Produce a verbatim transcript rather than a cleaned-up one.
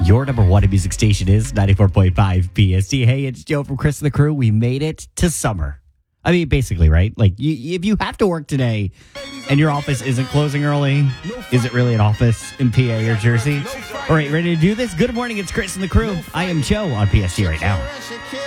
Your number one music station is ninety-four point five P S T. Hey, it's Joe from Chris and the Crew. We made it to summer. I mean, basically, right? Like, you, if you have to work today and your office isn't closing early, is it really an office in P A or Jersey? All right, ready to do this? Good morning, it's Chris and the Crew. I am Joe on P S T right now.